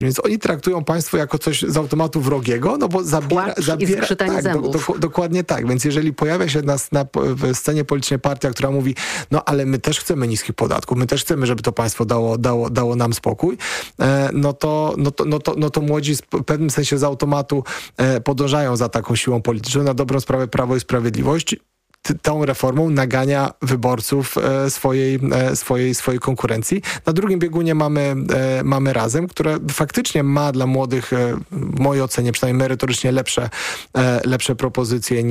Więc oni traktują państwo jako coś z automatu wrogiego, no bo zabiera i skrzytanie zębów. Dokładnie tak. Więc jeżeli pojawia się na scenie politycznej partia, która mówi, no ale my też chcemy niskich podatków, my też chcemy, żeby to państwo dało nam spokój, no to młodzi w pewnym sensie z automatu podążają za taką siłą polityczną. Na dobrą sprawę Prawo i Sprawiedliwość tą reformą nagania wyborców swojej konkurencji. Na drugim biegunie mamy Razem, które faktycznie ma dla młodych, w mojej ocenie przynajmniej merytorycznie lepsze propozycje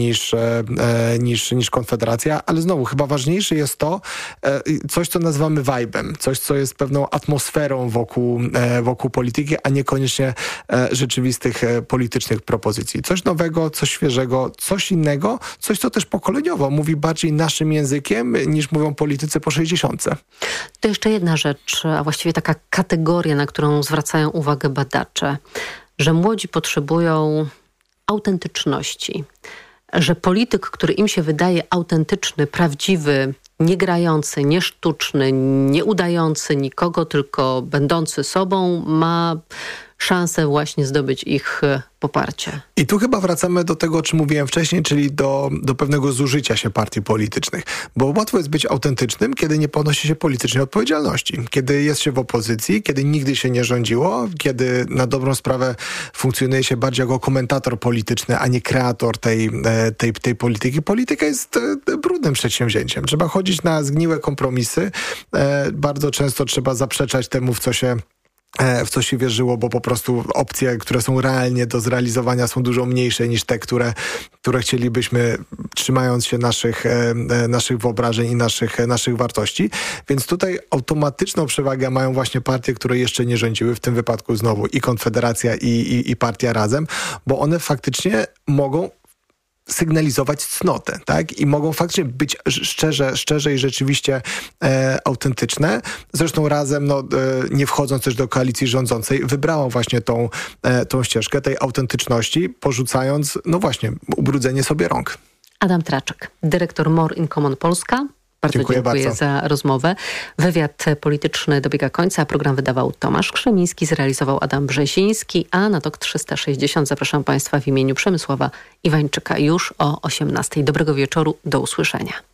niż Konfederacja, ale znowu chyba ważniejsze jest to, coś co nazywamy vibe'em, coś co jest pewną atmosferą wokół polityki, a niekoniecznie rzeczywistych politycznych propozycji. Coś nowego, coś świeżego, coś innego, coś co też pokoleniowo mówi bardziej naszym językiem, niż mówią politycy po 60. To jeszcze jedna rzecz, a właściwie taka kategoria, na którą zwracają uwagę badacze, że młodzi potrzebują autentyczności, że polityk, który im się wydaje autentyczny, prawdziwy, nie grający, nie sztuczny, nie udający nikogo, tylko będący sobą, ma szansę właśnie zdobyć ich poparcie. I tu chyba wracamy do tego, o czym mówiłem wcześniej, czyli do pewnego zużycia się partii politycznych. Bo łatwo jest być autentycznym, kiedy nie ponosi się politycznej odpowiedzialności. Kiedy jest się w opozycji, kiedy nigdy się nie rządziło, kiedy na dobrą sprawę funkcjonuje się bardziej jako komentator polityczny, a nie kreator tej polityki. Polityka jest brudnym przedsięwzięciem. Trzeba chodzić na zgniłe kompromisy. Bardzo często trzeba zaprzeczać temu, w co się wierzyło, bo po prostu opcje, które są realnie do zrealizowania, są dużo mniejsze niż te, które chcielibyśmy, trzymając się naszych wyobrażeń i naszych wartości. Więc tutaj automatyczną przewagę mają właśnie partie, które jeszcze nie rządziły, w tym wypadku znowu i Konfederacja i Partia Razem, bo one faktycznie mogą sygnalizować cnotę, tak? I mogą faktycznie być szczerze i rzeczywiście autentyczne. Zresztą Razem, nie wchodząc też do koalicji rządzącej, wybrała właśnie tą ścieżkę tej autentyczności, porzucając, bardzo ubrudzenie sobie rąk. Adam Traczek, dyrektor More in Common Polska. Bardzo dziękuję za rozmowę. Wywiad polityczny dobiega końca. Program wydawał Tomasz Krzemiński, zrealizował Adam Brzeziński, a na TOK 360 zapraszam Państwa w imieniu Przemysława Iwańczyka już o 18:00. Dobrego wieczoru, do usłyszenia.